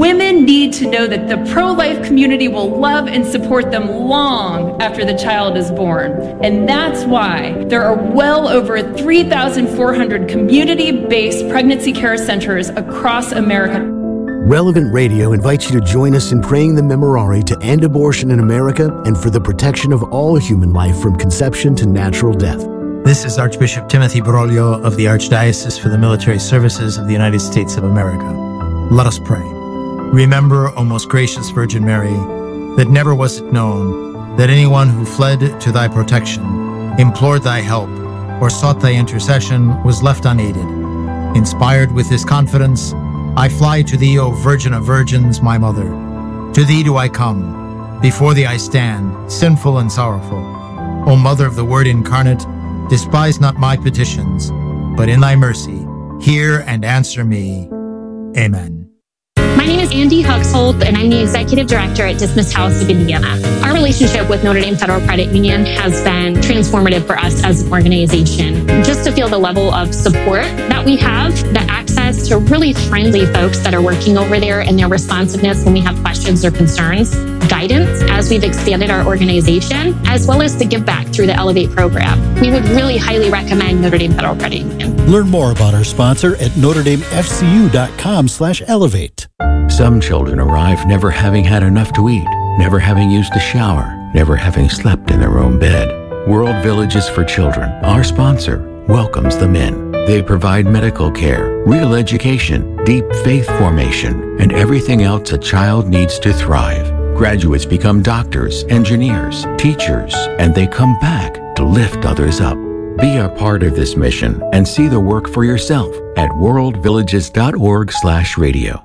Women need to know that the pro-life community will love and support them long after the child is born. And that's why there are well over 3,400 community-based pregnancy care centers across America. Relevant Radio invites you to join us in praying the Memorare to end abortion in America and for the protection of all human life from conception to natural death. This is Archbishop Timothy Broglio of the Archdiocese for the Military Services of the United States of America. Let us pray. Remember, O most gracious Virgin Mary, that never was it known that anyone who fled to thy protection, implored thy help, or sought thy intercession was left unaided. Inspired with this confidence, I fly to thee, O Virgin of Virgins, my Mother. To thee do I come. Before thee I stand, sinful and sorrowful. O Mother of the Word incarnate, despise not my petitions, but in thy mercy, hear and answer me. Amen. My name is Andy Huxhold, and I'm the Executive Director at Dismas House of Indiana. Our relationship with Notre Dame Federal Credit Union has been transformative for us as an organization. Just to feel the level of support that we have, the access to really friendly folks that are working over there, and their responsiveness when we have questions or concerns, guidance as we've expanded our organization, as well as the give back through the Elevate program. We would really highly recommend Notre Dame Federal Credit Union. Learn more about our sponsor at NotreDameFCU.com/elevate. Some children arrive never having had enough to eat, never having used a shower, never having slept in their own bed. World Villages for Children, our sponsor, welcomes them in. They provide medical care, real education, deep faith formation, and everything else a child needs to thrive. Graduates become doctors, engineers, teachers, and they come back to lift others up. Be a part of this mission and see the work for yourself at worldvillages.org/radio.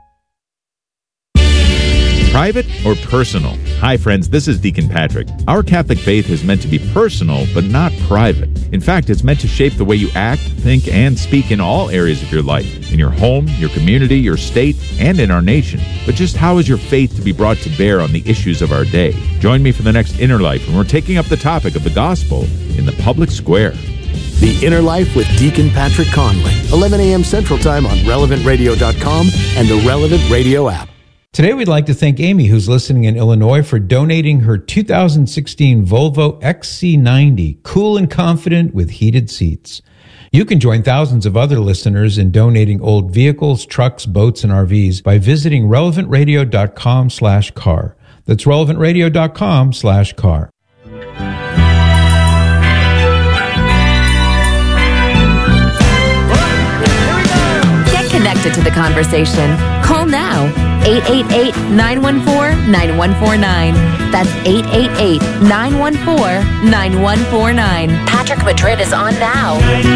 Private or personal? Hi friends, this is Deacon Patrick. Our Catholic faith is meant to be personal, but not private. In fact, it's meant to shape the way you act, think, and speak in all areas of your life, in your home, your community, your state, and in our nation. But just how is your faith to be brought to bear on the issues of our day? Join me for the next Inner Life, when we're taking up the topic of the gospel in the public square. The Inner Life with Deacon Patrick Conley, 11 a.m. Central Time on RelevantRadio.com and the Relevant Radio app. Today, we'd like to thank Amy, who's listening in Illinois, for donating her 2016 Volvo XC90, cool and confident with heated seats. You can join thousands of other listeners in donating old vehicles, trucks, boats, and RVs by visiting relevantradio.com/car. That's relevantradio.com/car. Get connected to the conversation. Call now. 888-914-9149. That's 888-914-9149. Patrick Madrid is on now.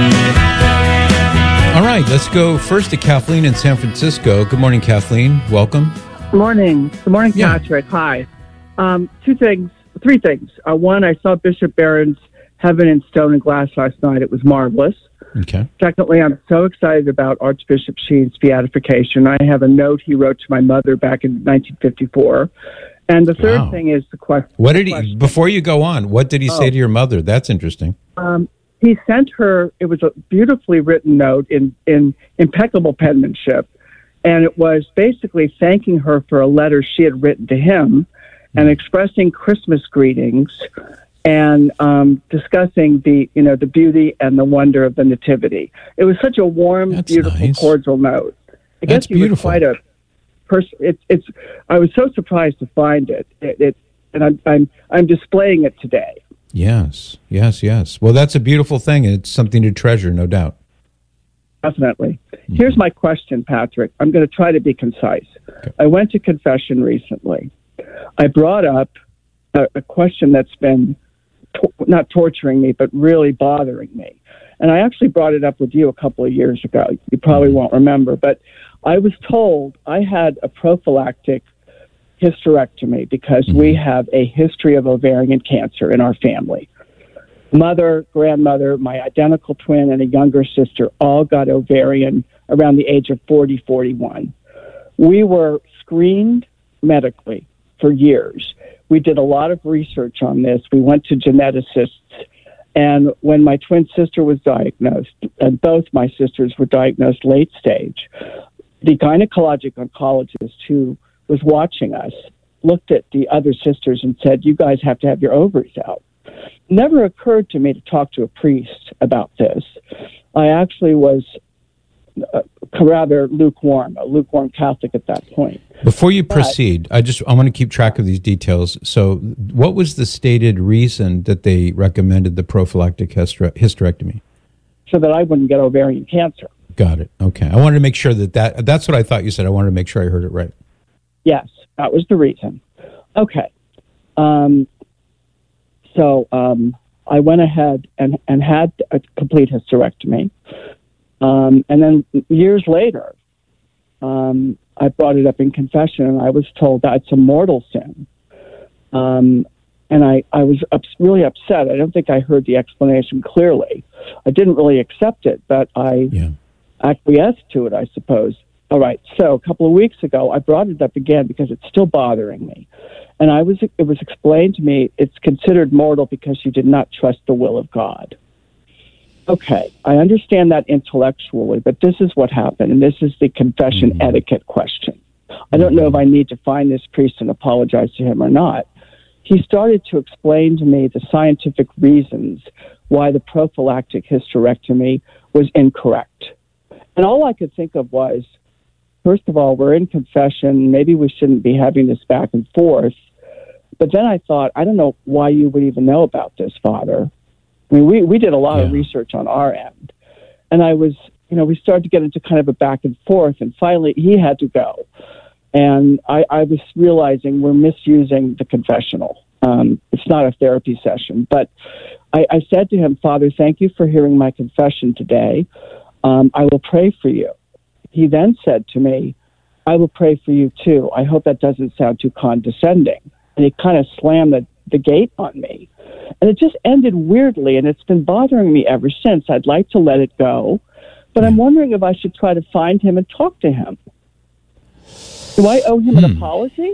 All right, let's go first to Kathleen in San Francisco. Good morning, Kathleen. Welcome. Good morning. Good morning, Patrick. Hi. Three things. One, I saw Bishop Barron's Heaven in Stone and Glass last night. It was marvelous. Okay. Secondly, I'm so excited about Archbishop Sheen's beatification. I have a note he wrote to my mother back in 1954. And the third thing is the question. What did he, before you go on, what did he say to your mother? That's interesting. He sent her, it was a beautifully written note in impeccable penmanship. And it was basically thanking her for a letter she had written to him and expressing Christmas greetings and discussing the beauty and the wonder of the Nativity. It was such a warm, beautiful, cordial note. I guess he was quite a person. I was so surprised to find it. And I'm displaying it today. Yes. Well, that's a beautiful thing. It's something to treasure, no doubt. Definitely. Mm-hmm. Here's my question, Patrick. I'm going to try to be concise. Okay. I went to confession recently. I brought up a question that's been not torturing me, but really bothering me. And I actually brought it up with you a couple of years ago. You probably won't remember, but I was told I had a prophylactic hysterectomy because we have a history of ovarian cancer in our family. Mother, grandmother, my identical twin, and a younger sister all got ovarian around the age of 40, 41. We were screened medically for years. We did a lot of research on this. We went to geneticists. And when my twin sister was diagnosed, and both my sisters were diagnosed late stage, the gynecologic oncologist who was watching us, looked at the other sisters and said, "You guys have to have your ovaries out." Never occurred to me to talk to a priest about this. I actually was rather lukewarm, a lukewarm Catholic at that point. Before you proceed, I want to keep track of these details. So what was the stated reason that they recommended the prophylactic hysterectomy? So that I wouldn't get ovarian cancer. Got it. Okay. I wanted to make sure that's what I thought you said. I wanted to make sure I heard it right. Yes, that was the reason. Okay. So I went ahead and had a complete hysterectomy. And then years later, I brought it up in confession, and I was told that's a mortal sin. And I was really upset. I don't think I heard the explanation clearly. I didn't really accept it, but I acquiesced to it, I suppose. All right, so a couple of weeks ago, I brought it up again because it's still bothering me. And it was explained to me it's considered mortal because you did not trust the will of God. Okay, I understand that intellectually, but this is what happened, and this is the confession etiquette question. I don't know if I need to find this priest and apologize to him or not. He started to explain to me the scientific reasons why the prophylactic hysterectomy was incorrect. And all I could think of was, first of all, we're in confession. Maybe we shouldn't be having this back and forth. But then I thought, I don't know why you would even know about this, Father. I mean, we did a lot of research on our end. And I was, we started to get into kind of a back and forth. And finally, he had to go. And I was realizing we're misusing the confessional. It's not a therapy session. But I said to him, Father, thank you for hearing my confession today. I will pray for you. He then said to me, I will pray for you too. I hope that doesn't sound too condescending. And he kind of slammed the gate on me. And it just ended weirdly, and it's been bothering me ever since. I'd like to let it go, but I'm wondering if I should try to find him and talk to him. Do I owe him an apology?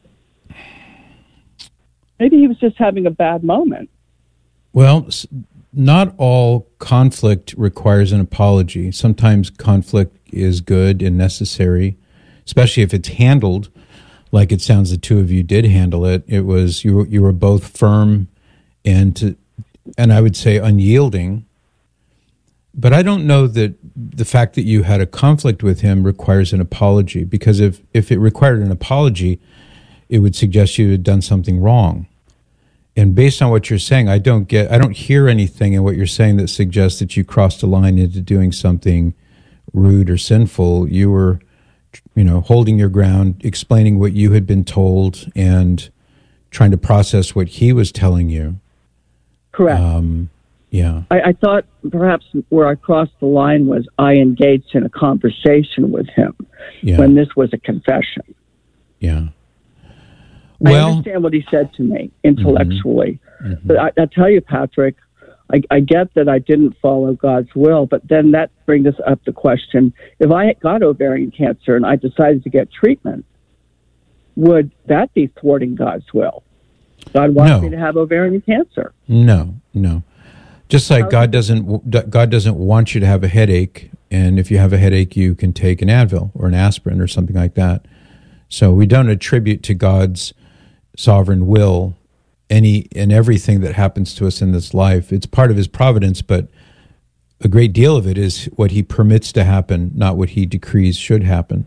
Maybe he was just having a bad moment. Well, not all conflict requires an apology. Sometimes conflict is good and necessary, especially if it's handled like it sounds the two of you did handle it. It was you were both firm and I would say unyielding. But I don't know that the fact that you had a conflict with him requires an apology, because if it required an apology, it would suggest you had done something wrong. And based on what you're saying, I don't hear anything in what you're saying that suggests that you crossed a line into doing something rude or sinful. You were, holding your ground, explaining what you had been told, and trying to process what he was telling you. Correct. I thought perhaps where I crossed the line was I engaged in a conversation with him when this was a confession. Yeah. Well, I understand what he said to me intellectually. But I tell you, Patrick, I get that I didn't follow God's will, but then that brings us up the question, if I got ovarian cancer and I decided to get treatment, would that be thwarting God's will? God wants me to have ovarian cancer. No. Just like God doesn't want you to have a headache, and if you have a headache, you can take an Advil or an aspirin or something like that. So we don't attribute to God's sovereign will any and everything that happens to us in this life. It's part of his providence, but a great deal of it is what he permits to happen, not what he decrees should happen.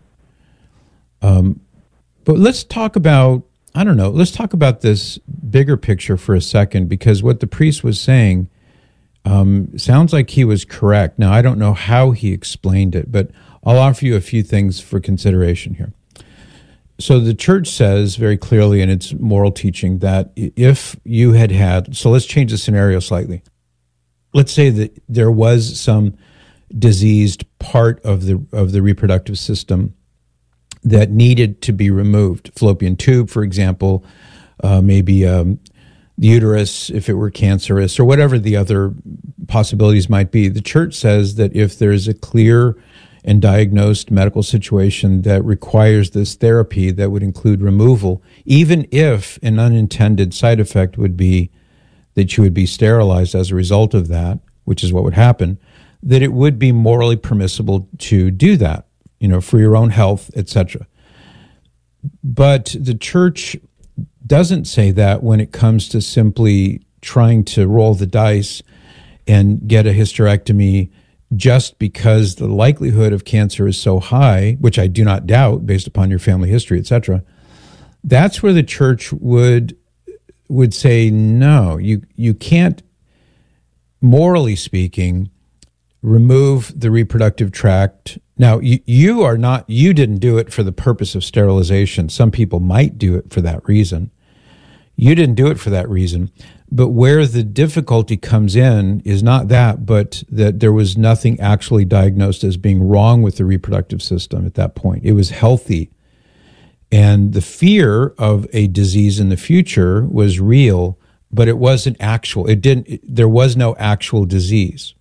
But let's talk about, let's talk about this bigger picture for a second, because what the priest was saying sounds like he was correct. Now, I don't know how he explained it, but I'll offer you a few things for consideration here. So the church says very clearly in its moral teaching that if you had, so let's change the scenario slightly. Let's say that there was some diseased part of the reproductive system that needed to be removed. Fallopian tube, for example, maybe the uterus, if it were cancerous, or whatever the other possibilities might be. The church says that if there's a clear and diagnosed medical situation that requires this therapy that would include removal, even if an unintended side effect would be that you would be sterilized as a result of that, which is what would happen, that it would be morally permissible to do that, for your own health, etc. But the church doesn't say that when it comes to simply trying to roll the dice and get a hysterectomy just because the likelihood of cancer is so high, which I do not doubt based upon your family history, etc. That's where the church would say, no, you can't, morally speaking, remove the reproductive tract. Now, you didn't do it for the purpose of sterilization. Some people might do it for that reason. You didn't do it for that reason. But where the difficulty comes in is not that, but that there was nothing actually diagnosed as being wrong with the reproductive system at that point. It was healthy. And the fear of a disease in the future was real, but it wasn't actual. There was no actual disease.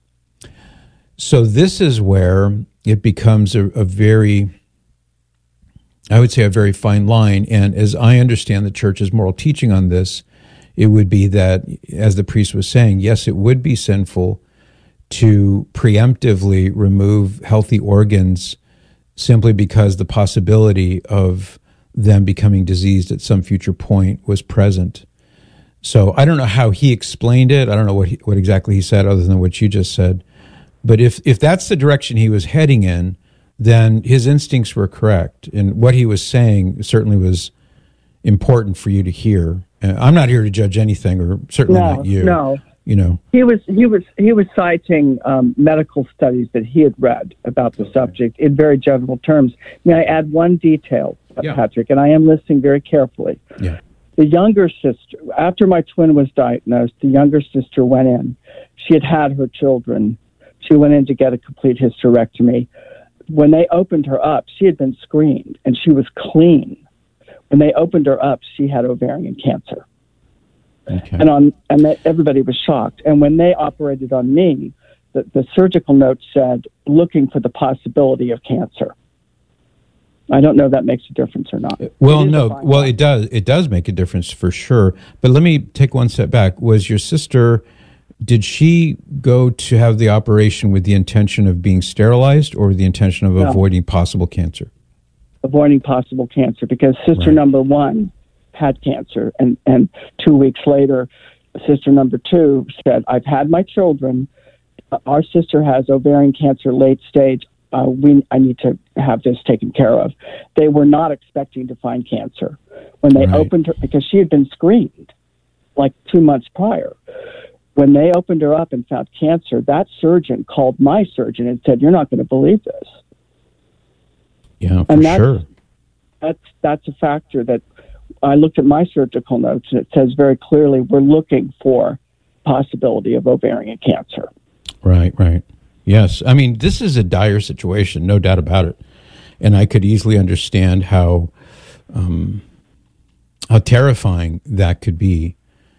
So this is where it becomes a very, I would say, a very fine line. And as I understand the church's moral teaching on this, it would be that, as the priest was saying, yes, it would be sinful to preemptively remove healthy organs simply because the possibility of them becoming diseased at some future point was present. So I don't know how he explained it. I don't know what exactly he said other than what you just said. But if that's the direction he was heading in, then his instincts were correct. And what he was saying certainly was important for you to hear. I'm not here to judge anything, or certainly not you. No. You know, he was citing medical studies that he had read about the subject in very general terms. May I add one detail, Patrick? And I am listening very carefully. Yeah. The younger sister, after my twin was diagnosed, the younger sister went in. She had her children. She went in to get a complete hysterectomy. When they opened her up, she had been screened and she was clean. When they opened her up, she had ovarian cancer. Okay. And everybody was shocked. And when they operated on me, the surgical note said, looking for the possibility of cancer. I don't know if that makes a difference or not. Well, no. Well, it does. It does make a difference for sure. But let me take one step back. Was your sister, did she go to have the operation with the intention of being sterilized or with the intention of avoiding possible cancer? Avoiding possible cancer, because sister number one had cancer. And 2 weeks later, sister number two said, I've had my children. Our sister has ovarian cancer, late stage. I need to have this taken care of. They were not expecting to find cancer. When they opened her, because she had been screened like 2 months prior. When they opened her up and found cancer, that surgeon called my surgeon and said, you're not going to believe this. Yeah, for sure. That's a factor that I looked at my surgical notes, and it says very clearly we're looking for possibility of ovarian cancer. Right. Yes. I mean, this is a dire situation, no doubt about it. And I could easily understand how terrifying that could be.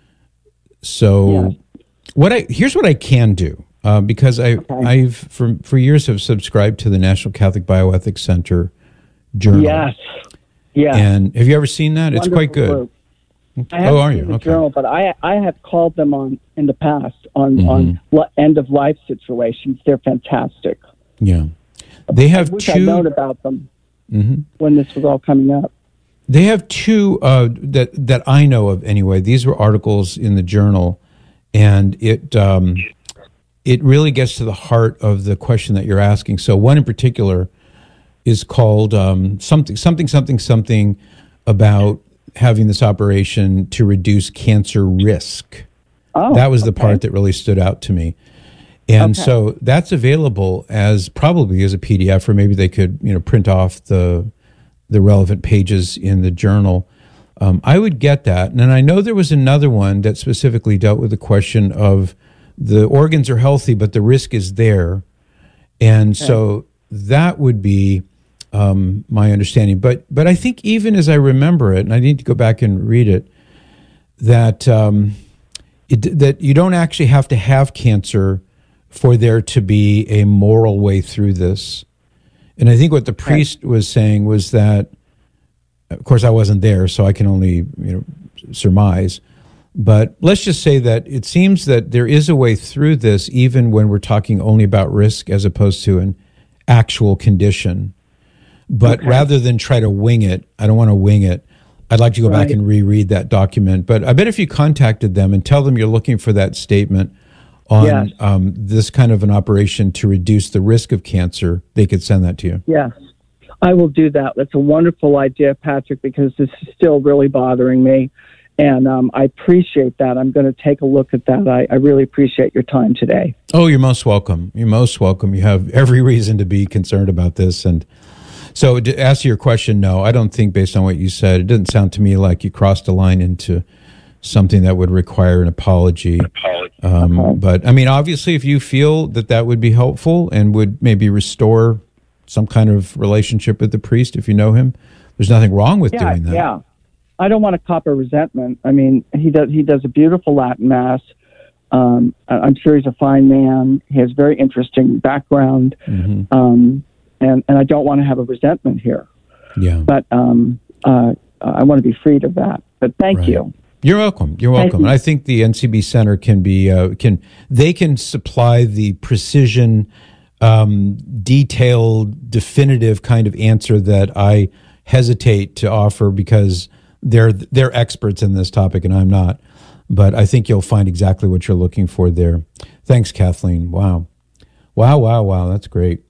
So here's what I can do, because I've for years have subscribed to the National Catholic Bioethics Center journal. Yes. And have you ever seen that? It's quite good. Group. I haven't seen the journal, but I have called them on in the past on end of life situations. They're fantastic. Yeah, they have I wish two. I'd known about them when this was all coming up. They have two that I know of anyway. These were articles in the journal, and it really gets to the heart of the question that you're asking. So one in particular is called something about having this operation to reduce cancer risk. Oh, that was the part that really stood out to me. And so that's available probably as a PDF, or maybe they could print off the relevant pages in the journal. I would get that. And I know there was another one that specifically dealt with the question of the organs are healthy, but the risk is there. And so that would be my understanding. But I think even as I remember it, and I need to go back and read it, that that you don't actually have to have cancer for there to be a moral way through this. And I think what the priest was saying was that, of course, I wasn't there, so I can only surmise. But let's just say that it seems that there is a way through this, even when we're talking only about risk as opposed to an actual condition. But rather than try to wing it, I don't want to wing it. I'd like to go back and reread that document. But I bet if you contacted them and tell them you're looking for that statement on this kind of an operation to reduce the risk of cancer, they could send that to you. Yes, I will do that. That's a wonderful idea, Patrick, because this is still really bothering me. And I appreciate that. I'm going to take a look at that. I really appreciate your time today. Oh, you're most welcome. You're most welcome. You have every reason to be concerned about this. And so to answer your question, no, I don't think based on what you said, it didn't sound to me like you crossed a line into something that would require an apology. But, I mean, obviously, if you feel that that would be helpful and would maybe restore some kind of relationship with the priest, if you know him, there's nothing wrong with doing that. Yeah, I don't want to cop a resentment. I mean, he does a beautiful Latin Mass. I'm sure he's a fine man. He has very interesting background. And I don't want to have a resentment here. Yeah. But I want to be freed of that. But thank you. You're welcome. You're welcome. And I think the NCB Center can be can supply the precision, detailed, definitive kind of answer that I hesitate to offer because they're experts in this topic and I'm not. But I think you'll find exactly what you're looking for there. Thanks, Kathleen. Wow. That's great.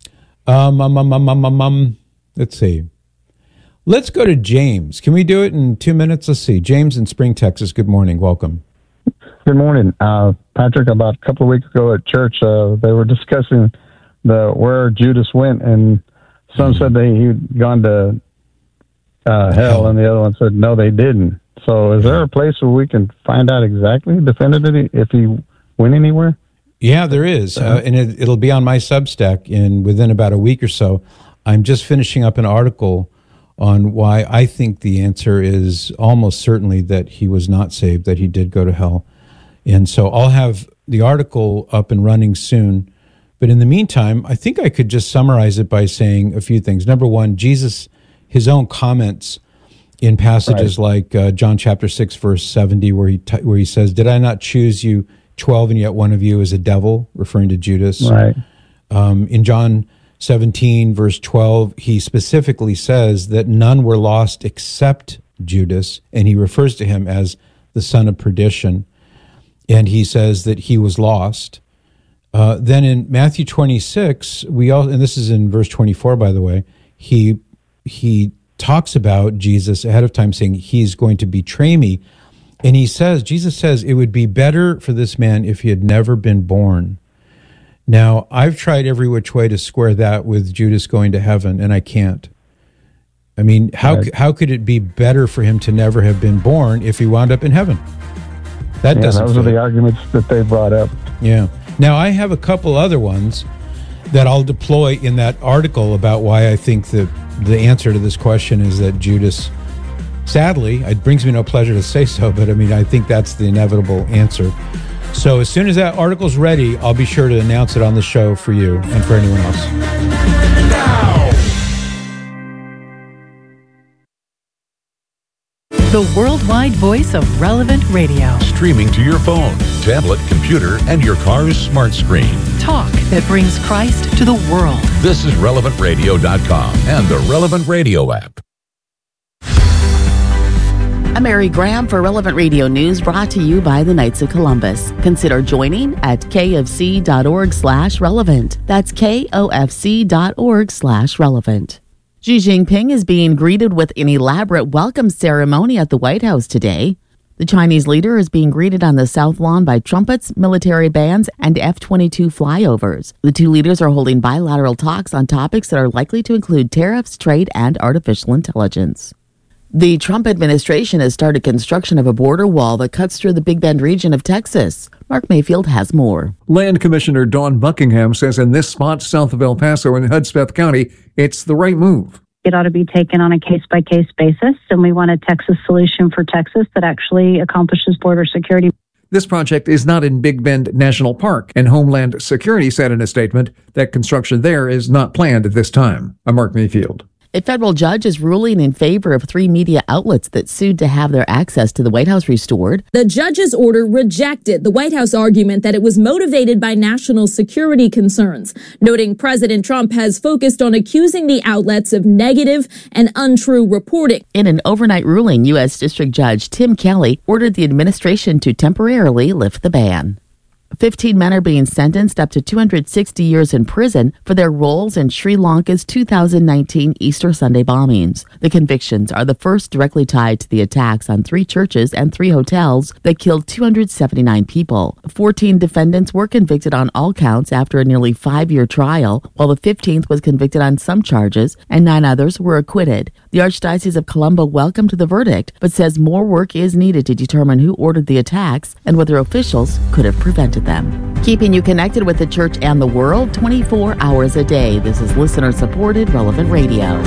Let's see. Let's go to James. Can we do it in 2 minutes? Let's see. James in Spring, Texas. Good morning. Welcome. Good morning. Patrick, about a couple of weeks ago at church, they were discussing where Judas went, and some said that he'd gone to hell, and the other one said, no, they didn't. So is there a place where we can find out exactly, definitively, if he went anywhere? Yeah, there is. And it'll be on my Substack within about a week or so. I'm just finishing up an article on why I think the answer is almost certainly that he was not saved, that he did go to hell. And so I'll have the article up and running soon. But in the meantime, I think I could just summarize it by saying a few things. Number one, Jesus, his own comments in passages like John chapter 6, verse 70, where he says, did I not choose you 12 and yet one of you is a devil, referring to Judas. Right. In John 17, verse 12, he specifically says that none were lost except Judas, and he refers to him as the son of perdition, and he says that he was lost. Then in Matthew 26, and this is in verse 24, by the way, he talks about Jesus ahead of time saying he's going to betray me. And Jesus says, it would be better for this man if he had never been born. Now, I've tried every which way to square that with Judas going to heaven, and I can't. I mean, how could it be better for him to never have been born if he wound up in heaven? Those are the arguments that they brought up. Yeah. Now, I have a couple other ones that I'll deploy in that article about why I think that the answer to this question is that Judas... Sadly, it brings me no pleasure to say so, but I mean, I think that's the inevitable answer. So as soon as that article's ready, I'll be sure to announce it on the show for you and for anyone else. The worldwide voice of Relevant Radio. Streaming to your phone, tablet, computer, and your car's smart screen. Talk that brings Christ to the world. This is RelevantRadio.com and the Relevant Radio app. I'm Mary Graham for Relevant Radio News, brought to you by the Knights of Columbus. Consider joining at kfc.org/relevant. That's kofc.org/relevant. Xi Jinping is being greeted with an elaborate welcome ceremony at the White House today. The Chinese leader is being greeted on the South Lawn by trumpets, military bands, and F-22 flyovers. The two leaders are holding bilateral talks on topics that are likely to include tariffs, trade, and artificial intelligence. The Trump administration has started construction of a border wall that cuts through the Big Bend region of Texas. Mark Mayfield has more. Land Commissioner Dawn Buckingham says in this spot south of El Paso in Hudspeth County, it's the right move. It ought to be taken on a case-by-case basis, and we want a Texas solution for Texas that actually accomplishes border security. This project is not in Big Bend National Park, and Homeland Security said in a statement that construction there is not planned at this time. I'm Mark Mayfield. A federal judge is ruling in favor of 3 media outlets that sued to have their access to the White House restored. The judge's order rejected the White House argument that it was motivated by national security concerns, noting President Trump has focused on accusing the outlets of negative and untrue reporting. In an overnight ruling, U.S. District Judge Tim Kelly ordered the administration to temporarily lift the ban. 15 men are being sentenced up to 260 years in prison for their roles in Sri Lanka's 2019 Easter Sunday bombings. The convictions are the first directly tied to the attacks on 3 churches and 3 hotels that killed 279 people. 14 defendants were convicted on all counts after a nearly 5-year trial, while the 15th was convicted on some charges and 9 others were acquitted. The Archdiocese of Colombo welcomed the verdict, but says more work is needed to determine who ordered the attacks and whether officials could have prevented them. Keeping you connected with the church and the world 24 hours a day. This is listener-supported Relevant Radio.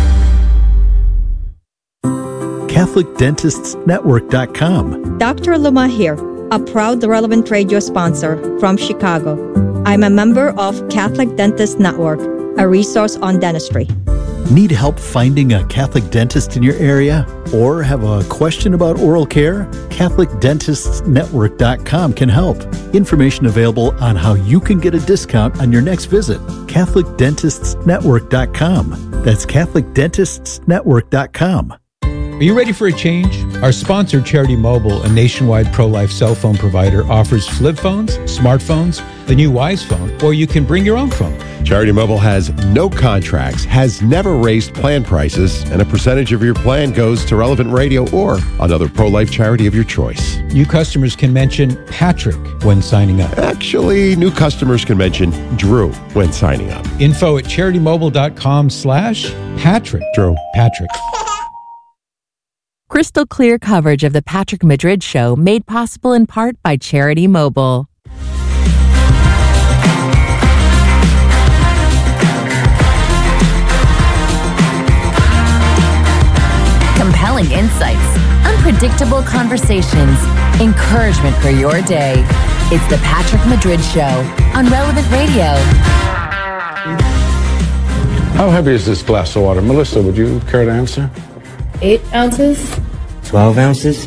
CatholicDentistsNetwork.com. Dr. Luma here, a proud Relevant Radio sponsor from Chicago. I'm a member of Catholic Dentist Network, a resource on dentistry. Need help finding a Catholic dentist in your area? Or have a question about oral care? CatholicDentistsNetwork.com can help. Information available on how you can get a discount on your next visit. CatholicDentistsNetwork.com. That's CatholicDentistsNetwork.com. Are you ready for a change? Our sponsor, Charity Mobile, a nationwide pro-life cell phone provider, offers flip phones, smartphones, the new Wise phone, or you can bring your own phone. Charity Mobile has no contracts, has never raised plan prices, and a percentage of your plan goes to Relevant Radio or another pro-life charity of your choice. New customers can mention Patrick when signing up. Actually, new customers can mention Drew when signing up. Info at CharityMobile.com/Patrick. Drew. Patrick. Crystal clear coverage of the Patrick Madrid Show made possible in part by Charity Mobile. Compelling insights, unpredictable conversations, encouragement for your day. It's the Patrick Madrid Show on Relevant Radio. How heavy is this glass of water? Melissa, would you care to answer? 8 ounces. 12 ounces.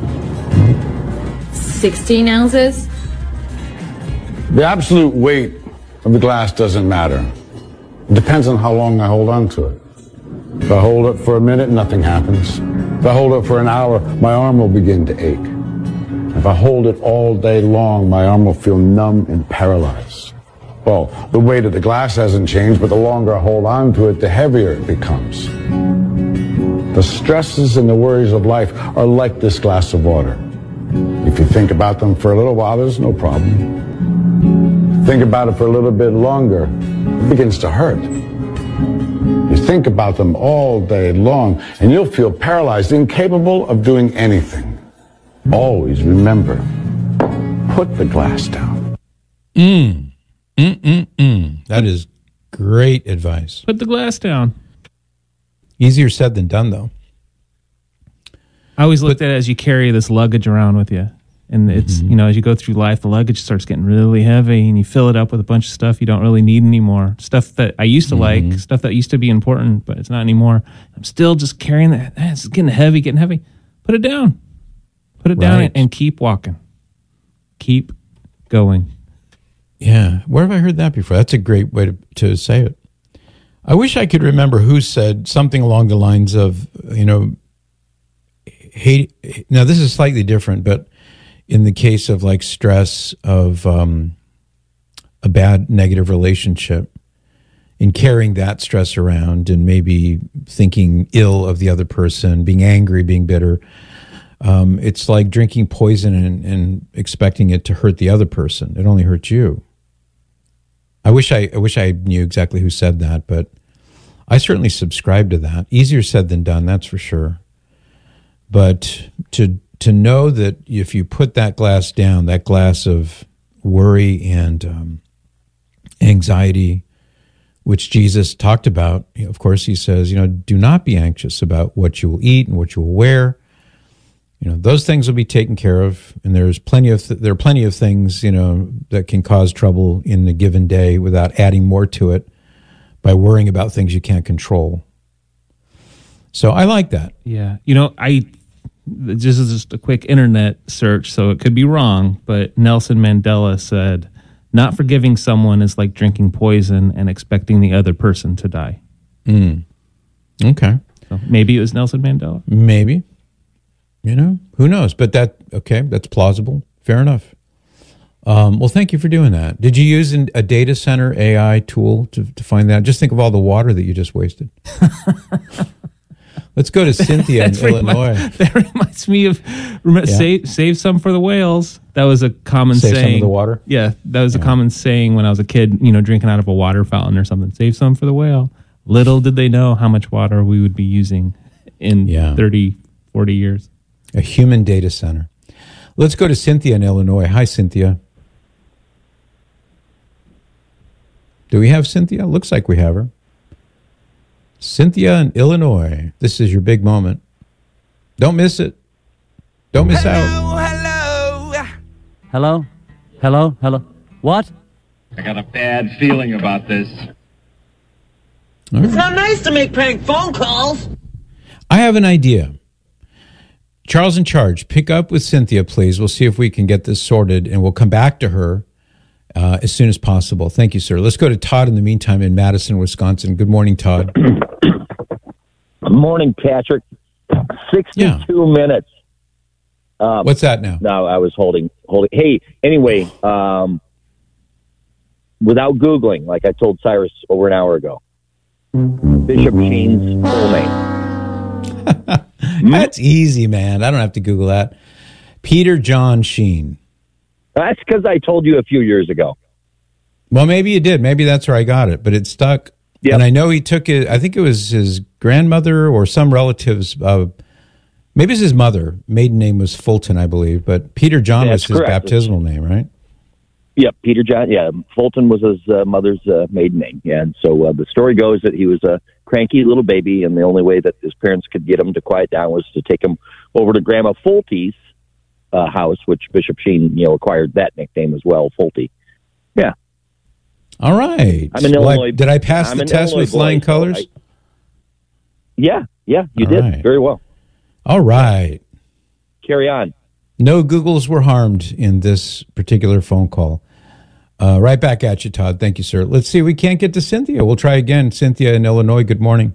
16 ounces. The absolute weight of the glass doesn't matter. It depends on how long I hold on to it. If I hold it for a minute, nothing happens. If I hold it for an hour, my arm will begin to ache. If I hold it all day long, my arm will feel numb and paralyzed. Well, the weight of the glass hasn't changed, but the longer I hold on to it, the heavier it becomes. The stresses and the worries of life are like this glass of water. If you think about them for a little while, there's no problem. Think about it for a little bit longer, it begins to hurt. You think about them all day long, and you'll feel paralyzed, incapable of doing anything. Always remember, put the glass down. That is great advice. Put the glass down. Easier said than done, though. I always looked at it as you carry this luggage around with you. And it's, as you go through life, the luggage starts getting really heavy and you fill it up with a bunch of stuff you don't really need anymore. Stuff that I used to like, stuff that used to be important, but it's not anymore. I'm still just carrying that. It's getting heavy. Put it down. Put it down and keep walking. Keep going. Yeah. Where have I heard that before? That's a great way to say it. I wish I could remember who said something along the lines of, hate. Now, this is slightly different, but in the case of like stress of a bad negative relationship and carrying that stress around and maybe thinking ill of the other person, being angry, being bitter, it's like drinking poison and expecting it to hurt the other person. It only hurts you. I wish I knew exactly who said that, but I certainly subscribe to that. Easier said than done, that's for sure. But to know that if you put that glass down, that glass of worry and anxiety, which Jesus talked about, of course, he says, do not be anxious about what you will eat and what you will wear. Those things will be taken care of, and there are plenty of things, that can cause trouble in a given day without adding more to it by worrying about things you can't control. So I like that. Yeah. This is just a quick internet search, so it could be wrong, but Nelson Mandela said, not forgiving someone is like drinking poison and expecting the other person to die. Okay. So maybe it was Nelson Mandela. Maybe. Who knows? But that's plausible. Fair enough. Well, thank you for doing that. Did you use a data center AI tool to find that? Just think of all the water that you just wasted. Let's go to Cynthia in Illinois. That reminds me of save some for the whales. That was a common Save saying. some of the water? Yeah, that was a common saying when I was a kid, drinking out of a water fountain or something. Save some for the whale. Little did they know how much water we would be using in 30, 40 years. A human data center. Let's go to Cynthia in Illinois. Hi, Cynthia. Do we have Cynthia? Looks like we have her. Cynthia in Illinois. This is your big moment. Don't miss it. Don't miss out. Hello? What? I got a bad feeling about this. It's not nice to make prank phone calls. I have an idea. Charles in Charge, pick up with Cynthia, please. We'll see if we can get this sorted, and we'll come back to her as soon as possible. Thank you, sir. Let's go to Todd in the meantime in Madison, Wisconsin. Good morning, Todd. Good morning, Patrick. 62 minutes. What's that now? No, I was holding. Hey, anyway, without Googling, like I told Cyrus over an hour ago, Bishop Sheen's full name. That's easy, man. I don't have to Google that. Peter John Sheen. That's because I told you a few years ago. Well, maybe you did. Maybe that's where I got it, but it stuck. Yep. And I know he took it. I think it was his grandmother or some relatives. Maybe it's his mother. Maiden name was Fulton, I believe. But Peter John was his baptismal name, right? Yep, Peter John. Yeah, Fulton was his mother's maiden name. Yeah, and so the story goes that he was a cranky little baby, and the only way that his parents could get him to quiet down was to take him over to Grandma Fultie's house, which Bishop Sheen, acquired that nickname as well, Fultie. Yeah. All right. I'm in Illinois. Did I pass the test with flying colors? Yeah, you did right. very well. All right. Carry on. No Googles were harmed in this particular phone call. Right back at you, Todd. Thank you, sir. Let's see if we can't get to Cynthia. We'll try again. Cynthia in Illinois, good morning.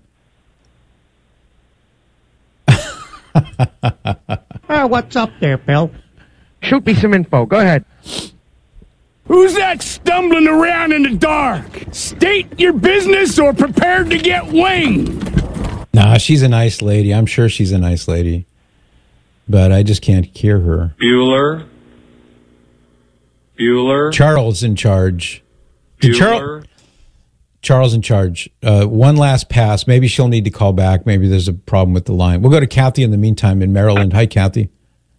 What's up there, Bill? Shoot me some info. Go ahead. Who's that stumbling around in the dark? State your business or prepare to get winged. Nah, she's a nice lady. I'm sure she's a nice lady. But I just can't hear her. Bueller. Charles in charge. Bueller. Charles in charge. One last pass. Maybe she'll need to call back. Maybe there's a problem with the line. We'll go to Kathy in the meantime in Maryland. Hi, Kathy.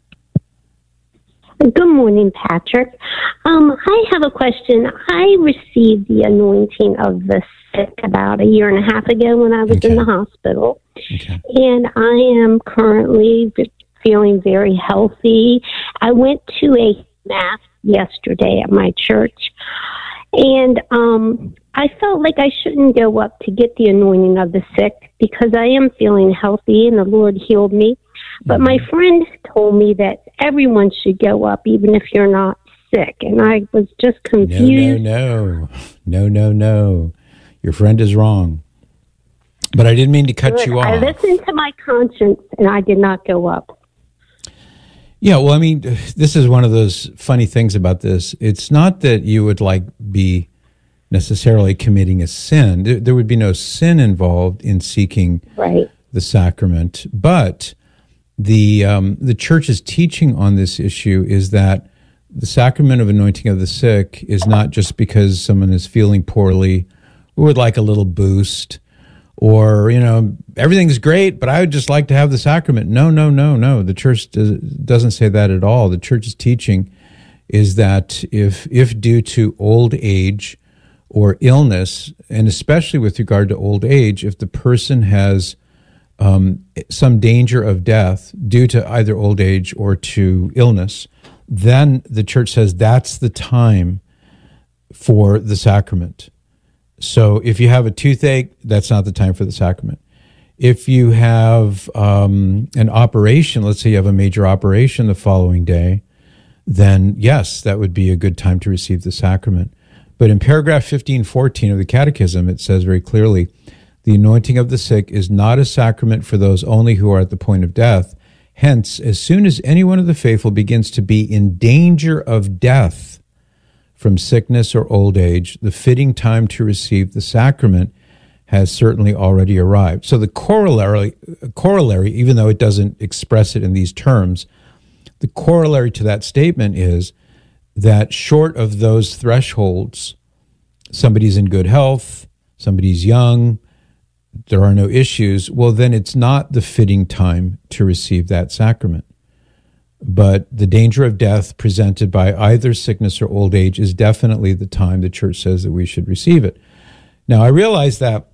Good morning, Patrick. I have a question. I received the anointing of the sick about a year and a half ago when I was in the hospital. Okay. And I am currently feeling very healthy. I went to a mass yesterday at my church, and I felt like I shouldn't go up to get the anointing of the sick because I am feeling healthy and the Lord healed me. But my friend told me that everyone should go up even if you're not sick, and I was just confused. No. Your friend is wrong. But I didn't mean to cut you off. I listened to my conscience, and I did not go up. Yeah, well, I mean, this is one of those funny things about this. It's not that you would be necessarily committing a sin. There would be no sin involved in seeking the sacrament. But the church's teaching on this issue is that the sacrament of anointing of the sick is not just because someone is feeling poorly or would like a little boost, or, everything's great, but I would just like to have the sacrament. No. The church doesn't say that at all. The church's teaching is that if due to old age or illness, and especially with regard to old age, if the person has some danger of death due to either old age or to illness, then the church says that's the time for the sacrament. So if you have a toothache, that's not the time for the sacrament. If you have an operation, let's say you have a major operation the following day, then yes, that would be a good time to receive the sacrament. But in paragraph 1514 of the Catechism, it says very clearly, the anointing of the sick is not a sacrament for those only who are at the point of death. Hence, as soon as any one of the faithful begins to be in danger of death from sickness or old age, the fitting time to receive the sacrament has certainly already arrived. So the corollary, even though it doesn't express it in these terms, the corollary to that statement is that short of those thresholds, somebody's in good health, somebody's young, there are no issues, well, then it's not the fitting time to receive that sacrament. But the danger of death presented by either sickness or old age is definitely the time the Church says that we should receive it. Now, I realize that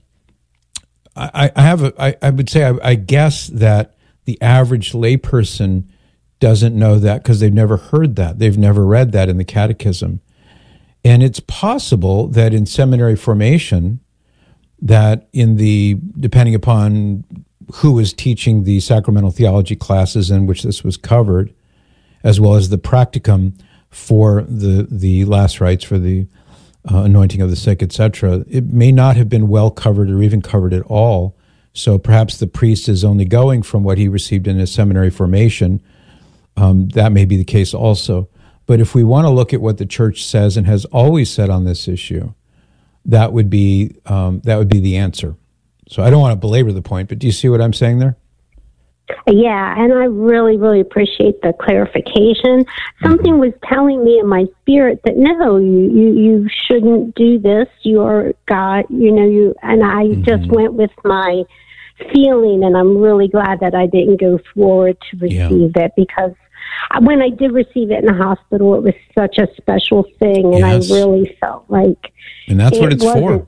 I would say I guess that the average layperson doesn't know that because they've never heard that. They've never read that in the Catechism. And it's possible that in seminary formation, that depending upon who was teaching the sacramental theology classes in which this was covered, as well as the practicum for the last rites for the anointing of the sick, etc., it may not have been well covered or even covered at all. So perhaps the priest is only going from what he received in his seminary formation. That may be the case also. But if we want to look at what the Church says and has always said on this issue, that would be the answer. So I don't want to belabor the point, but do you see what I'm saying there? Yeah, and I really, really appreciate the clarification. Something was telling me in my spirit that no, you shouldn't do this. You're God, and I just went with my feeling, and I'm really glad that I didn't go forward to receive it, because when I did receive it in the hospital, it was such a special thing, and I really felt like, and that's what it's for.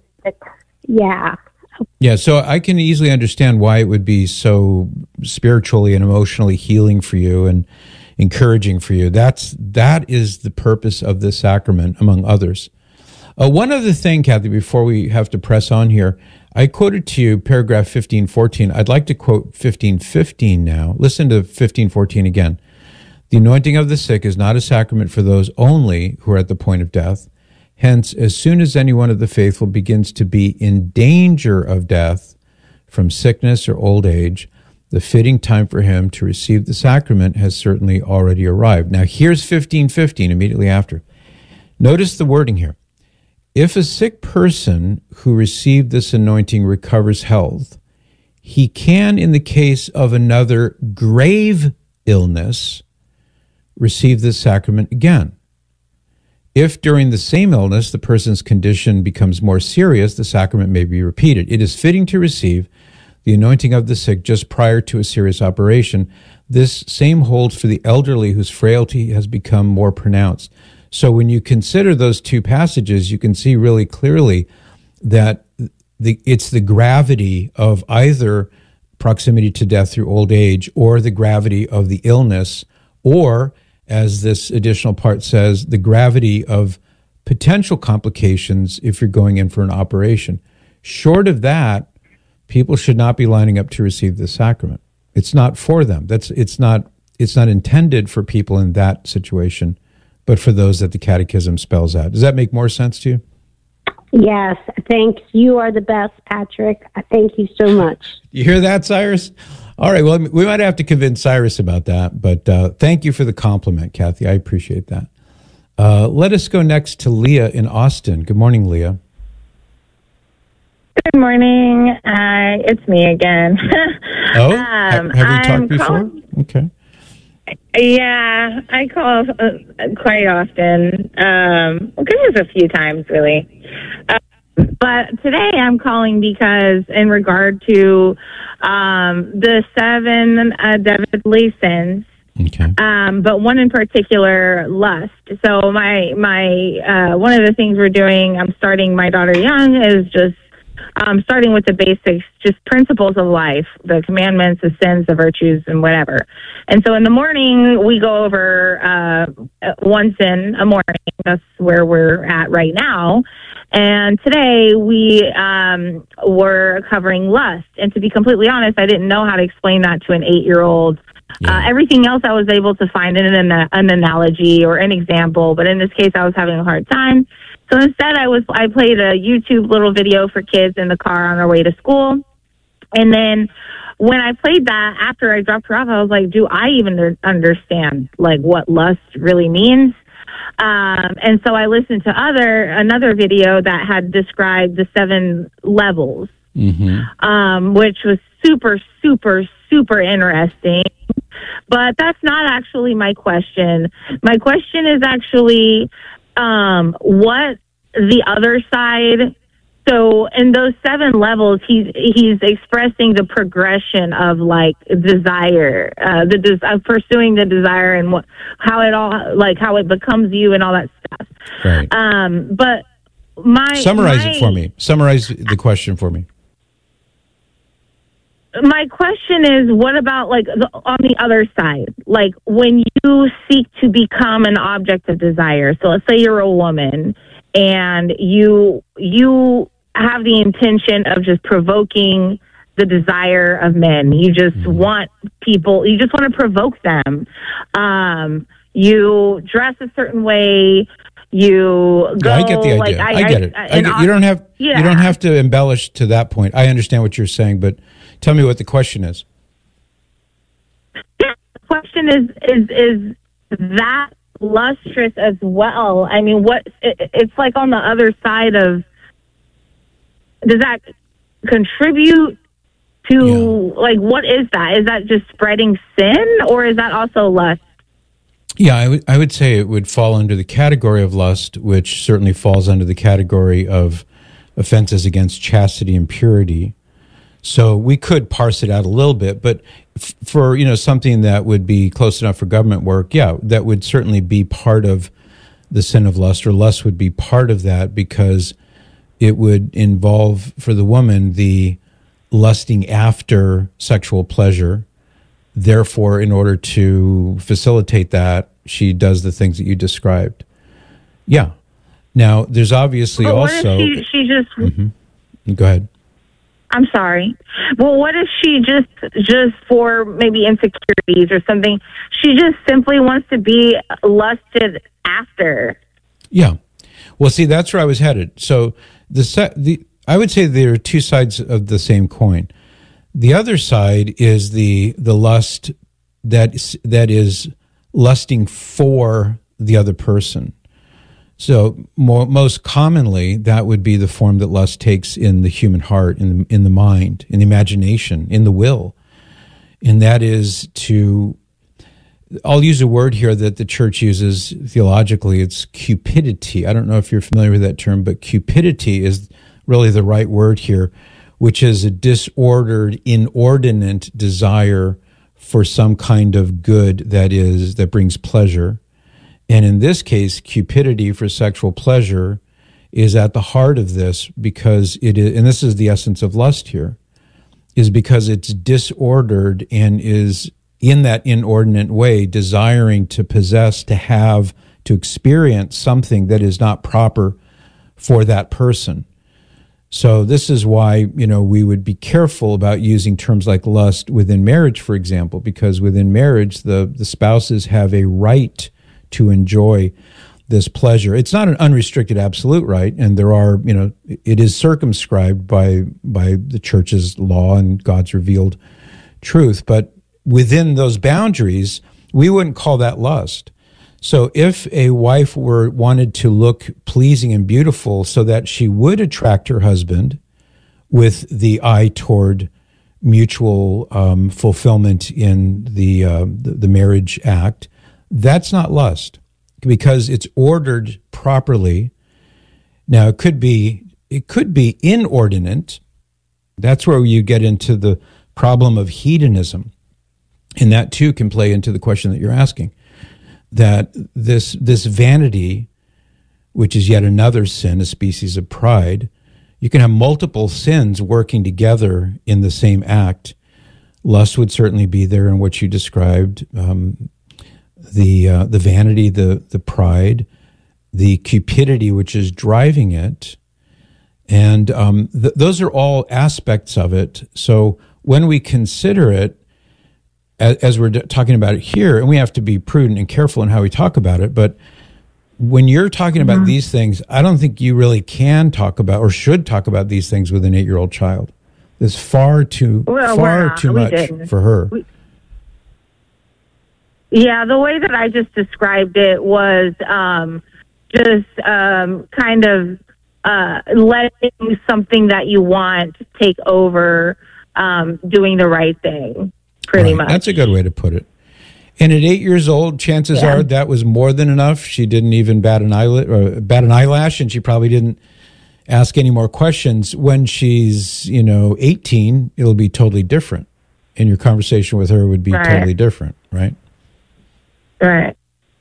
Yeah, so I can easily understand why it would be so spiritually and emotionally healing for you and encouraging for you. That is the purpose of this sacrament, among others. One other thing, Kathy, before we have to press on here, I quoted to you paragraph 1514. I'd like to quote 1515 now. Listen to 1514 again. The anointing of the sick is not a sacrament for those only who are at the point of death. Hence, as soon as any one of the faithful begins to be in danger of death from sickness or old age, the fitting time for him to receive the sacrament has certainly already arrived. Now, here's 1515 immediately after. Notice the wording here. If a sick person who received this anointing recovers health, he can, in the case of another grave illness, receive this sacrament again. If during the same illness the person's condition becomes more serious, the sacrament may be repeated. It is fitting to receive the anointing of the sick just prior to a serious operation. This same holds for the elderly whose frailty has become more pronounced. So when you consider those two passages, you can see really clearly that it's the gravity of either proximity to death through old age or the gravity of the illness, or, as this additional part says, the gravity of potential complications if you're going in for an operation. Short of that, people should not be lining up to receive the sacrament. It's not for them. It's not intended for people in that situation, but for those that the Catechism spells out. Does that make more sense to you? Yes, thanks. You are the best, Patrick. Thank you so much. You hear that, Cyrus? All right, well, we might have to convince Cyrus about that, but thank you for the compliment, Kathy. I appreciate that. Let us go next to Leah in Austin. Good morning, Leah. Good morning. It's me again. Have we talked before? Okay. Yeah, I call quite often. Just a few times, really. But today I'm calling because in regard to the 7 deadly sins, but one in particular, lust. So my one of the things we're doing, I'm starting my daughter young, is just starting with the basics, just principles of life, the commandments, the sins, the virtues, and whatever. And so in the morning, we go over one sin a morning. That's where we're at right now. And today we were covering lust. And to be completely honest, I didn't know how to explain that to an 8-year-old. Everything else I was able to find in an analogy or an example, but in this case I was having a hard time. So instead I played a YouTube little video for kids in the car on our way to school. And then when I played that, after I dropped her off, I was like, do I even understand like what lust really means? And so I listened to another video that had described the 7 levels, which was super, super, super interesting. But that's not actually my question. My question is actually what the other side. So in those 7 levels, he's expressing the progression of like desire, of pursuing the desire and how it becomes you and all that stuff. Right. But summarize it for me. Summarize the question for me. My question is, what about like on the other side? Like when you seek to become an object of desire. So let's say you're a woman and you have the intention of just provoking the desire of men. You just want people, you just want to provoke them. You dress a certain way. You go. I get the idea. Like, I get it. You don't have to embellish to that point. I understand what you're saying, but tell me what the question is. Yeah, the question is that lustrous as well? I mean, it's like on the other side of, does that contribute to, like, what is that? Is that just spreading sin, or is that also lust? Yeah, I would say it would fall under the category of lust, which certainly falls under the category of offenses against chastity and purity. So we could parse it out a little bit, but for something that would be close enough for government work, that would certainly be part of the sin of lust, or lust would be part of that, because it would involve for the woman the lusting after sexual pleasure. Therefore, in order to facilitate that, she does the things that you described. Yeah. Now, there's obviously also. What if she just? Go ahead. I'm sorry. Well, what if she just for maybe insecurities or something, she just simply wants to be lusted after? Yeah. Well, see, that's where I was headed. So I would say there are 2 sides of the same coin. The other side is the lust that is lusting for the other person. So most commonly, that would be the form that lust takes in the human heart, in the mind, in the imagination, in the will. And that is I'll use a word here that the church uses theologically. It's cupidity. I don't know if you're familiar with that term, but cupidity is really the right word here, which is a disordered, inordinate desire for some kind of good that brings pleasure. And in this case, cupidity for sexual pleasure is at the heart of this, because it is, and this is the essence of lust here, is because it's disordered and is in that inordinate way desiring to possess, to have, to experience something that is not proper for that person. So this is why, we would be careful about using terms like lust within marriage, for example, because within marriage, the spouses have a right to enjoy this pleasure. It's not an unrestricted absolute right, and there are, it is circumscribed by the church's law and God's revealed truth. But within those boundaries, we wouldn't call that lust. So if a wife wanted to look pleasing and beautiful so that she would attract her husband with the eye toward mutual fulfillment in the marriage act, that's not lust, because it's ordered properly. Now, it could be inordinate. That's where you get into the problem of hedonism. And that too can play into the question that you're asking, that this vanity, which is yet another sin, a species of pride, You can have multiple sins working together in the same act. Lust would certainly be there in what you described. The vanity, the pride, the cupidity, which is driving it. And those are all aspects of it. So when we consider it, as we're talking about it here, and we have to be prudent and careful in how we talk about it, but when you're talking about these things, I don't think you really can talk about or should talk about these things with an 8-year-old child. There's far too much for her. The way that I just described it was kind of letting something that you want take over, doing the right thing, pretty much. That's a good way to put it. And at 8 years old, chances are that was more than enough. She didn't even bat an eyelash, and she probably didn't ask any more questions. When she's, 18, it'll be totally different. And your conversation with her would be totally different, right? Right.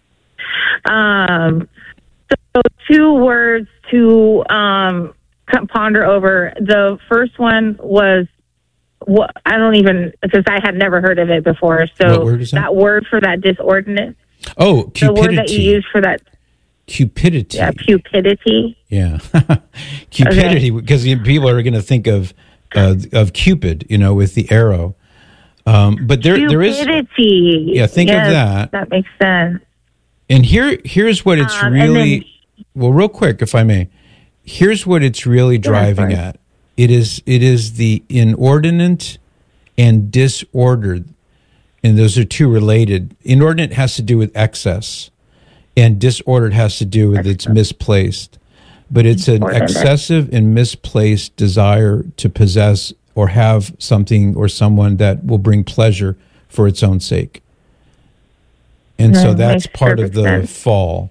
So 2 words to ponder over. The first one was, because I had never heard of it before. So what word is that? That word for that disordinate. Oh, cupidity. The word that you use for that. Cupidity. Yeah, cupidity. Yeah. Cupidity, because people are going to think of Cupid, with the arrow. But there is. Cupidity. Yeah, think of that. That makes sense. And here's what it's really, real quick, if I may, here's what it's really driving at. It is the inordinate and disordered, and those are 2 related. Inordinate has to do with excess, and disordered has to do with it's misplaced. But it's an excessive and misplaced desire to possess or have something or someone that will bring pleasure for its own sake. And so that's part of the fall.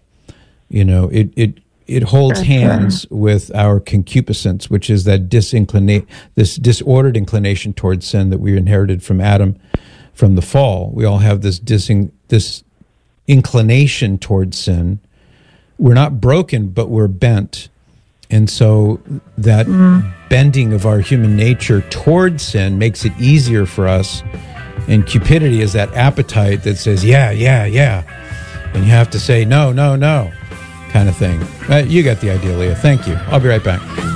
It holds hands with our concupiscence, which is that this disordered inclination towards sin that we inherited from Adam from the fall. We all have this inclination towards sin. We're not broken, but we're bent. And so that bending of our human nature towards sin makes it easier for us. And cupidity is that appetite that says, yeah. And you have to say, no, kind of thing. You got the idea, Leah. Thank you. I'll be right back.